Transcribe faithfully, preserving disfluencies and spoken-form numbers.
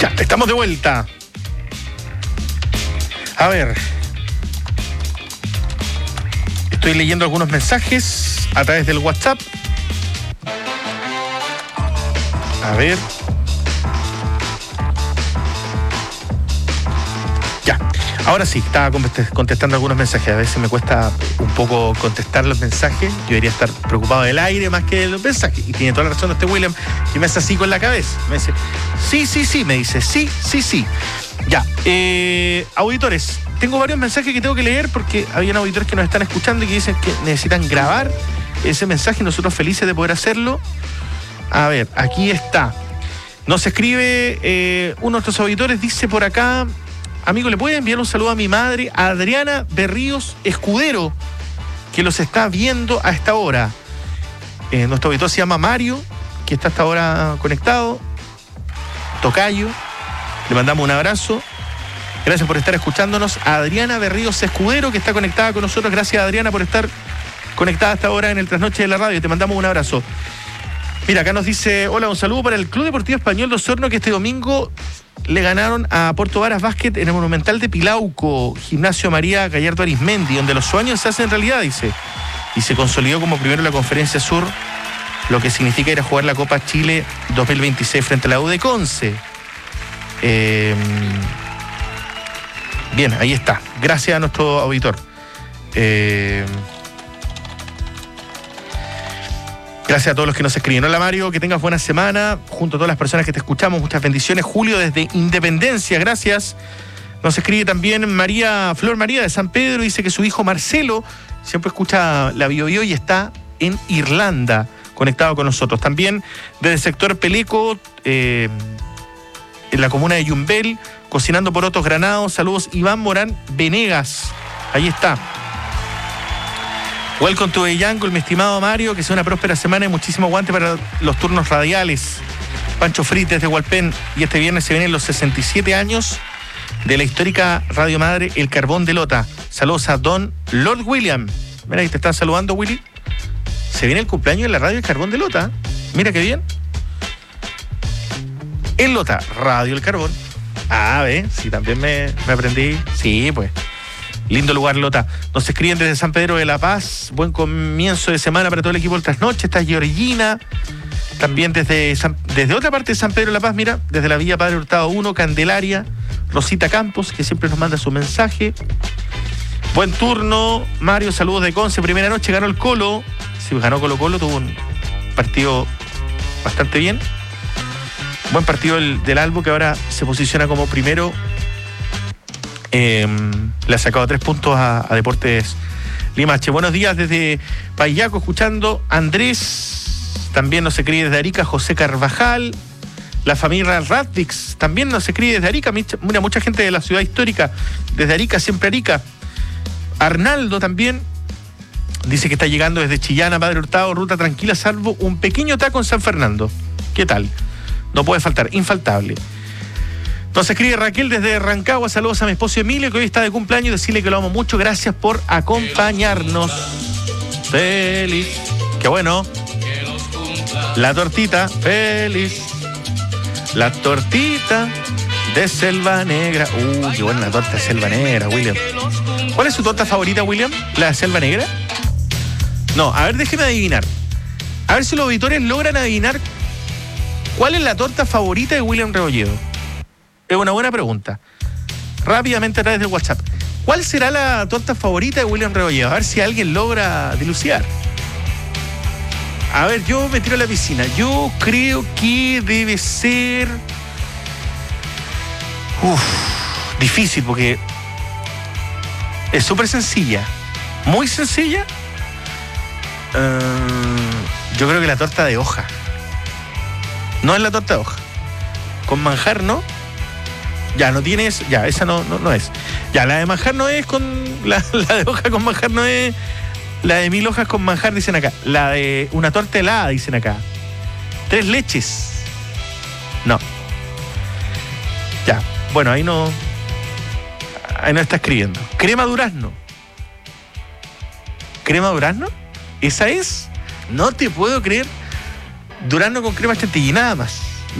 Ya, estamos de vuelta. A ver. Estoy leyendo algunos mensajes a través del WhatsApp. A ver. Ya. Ahora sí, estaba contestando algunos mensajes. A veces me cuesta un poco contestar los mensajes. Yo debería estar preocupado del aire más que de los mensajes. Y tiene toda la razón este William, que me hace así con la cabeza. Me dice, sí, sí, sí. Me dice, sí, sí, sí. Ya. Eh, auditores, tengo varios mensajes que tengo que leer porque habían auditores que nos están escuchando y que dicen que necesitan grabar ese mensaje. Nosotros felices de poder hacerlo. A ver, aquí está. Nos escribe eh, uno de nuestros auditores, dice por acá... Amigo, ¿le puede enviar un saludo a mi madre, Adriana Berríos Escudero, que los está viendo a esta hora? Eh, nuestro auditor se llama Mario, que está hasta ahora conectado. Tocayo, le mandamos un abrazo. Gracias por estar escuchándonos. A Adriana Berríos Escudero, que está conectada con nosotros. Gracias, Adriana, por estar conectada hasta ahora en el Trasnoche de la Radio. Te mandamos un abrazo. Mira, acá nos dice, hola, un saludo para el Club Deportivo Español de Osorno, que este domingo le ganaron a Puerto Varas Básquet en el Monumental de Pilauco, Gimnasio María Gallardo Arismendi, donde los sueños se hacen realidad, dice. Y se consolidó como primero en la Conferencia Sur, lo que significa ir a jugar la Copa Chile dos mil veintiséis frente a la U de Conce. Eh, bien, ahí está. Gracias a nuestro auditor. Eh, Gracias a todos los que nos escriben. Hola Mario, que tengas buena semana. Junto a todas las personas que te escuchamos, muchas bendiciones. Julio desde Independencia, gracias. Nos escribe también María, Flor María de San Pedro, dice que su hijo Marcelo siempre escucha la Bio Bio y está en Irlanda, conectado con nosotros. También desde el sector Peleco, eh, en la comuna de Yumbel, cocinando porotos granados. Saludos, Iván Morán Venegas. Ahí está. Welcome to the Jungle, mi estimado Mario, que sea una próspera semana y muchísimo aguante para los turnos radiales. Pancho Frites de Hualpén, y este viernes se vienen los sesenta y siete años de la histórica Radio Madre El Carbón de Lota. Saludos a Don Lord William. Mira, ahí te están saludando, Willy. Se viene el cumpleaños de la Radio El Carbón de Lota. Mira qué bien. En Lota, Radio El Carbón. Ah, ve, sí, también me, me aprendí. Sí, pues. Lindo lugar, Lota. Nos escriben desde San Pedro de la Paz. Buen comienzo de semana para todo el equipo del Trasnoche. Está Georgina. También desde, San, desde otra parte de San Pedro de la Paz, mira, desde la Villa Padre Hurtado uno, Candelaria. Rosita Campos, que siempre nos manda su mensaje. Buen turno, Mario. Saludos de Conce. Primera noche ganó el Colo. Sí, ganó Colo Colo. Tuvo un partido bastante bien. Buen partido del, del Albo, que ahora se posiciona como primero. Eh, le ha sacado tres puntos a, a Deportes Limache. Buenos días desde Payaco, escuchando Andrés. También nos escribe desde Arica José Carvajal. La familia Radvix también nos escribe desde Arica. Mira, mucha gente de la ciudad histórica, desde Arica, siempre Arica. Arnaldo también dice que está llegando desde Chillán a Padre Hurtado, ruta tranquila, salvo un pequeño taco en San Fernando. ¿Qué tal? No puede faltar, infaltable. Nos escribe Raquel desde Rancagua. Saludos a mi esposo Emilio, que hoy está de cumpleaños. Decirle que lo amo mucho. Gracias por acompañarnos. Feliz. Qué bueno. La tortita. Feliz. La tortita de Selva Negra. Uh, qué buena la torta de Selva Negra, William. ¿Cuál es su torta favorita, William? ¿La de Selva Negra? No, a ver, déjeme adivinar. A ver si los auditores logran adivinar cuál es la torta favorita de William Rebolledo. Es una buena pregunta. Rápidamente a través del WhatsApp. ¿Cuál será la torta favorita de William Rebolledo? A ver si alguien logra dilucidar. A ver, yo me tiro a la piscina. Yo creo que debe ser... Uf, difícil porque es súper sencilla. Muy sencilla. Uh, yo creo que la torta de hoja. No es la torta de hoja. Con manjar, ¿no? Ya, no tienes, ya, esa no, no, no es. Ya, la de manjar no es con, la, la de hoja con manjar no es, la de mil hojas con manjar dicen acá. La de una torta helada dicen acá. Tres leches. No. Ya, bueno, ahí no, ahí no está escribiendo. Crema durazno. ¿Crema durazno? ¿Esa es? No te puedo creer. Durazno con crema chantilly, nada más.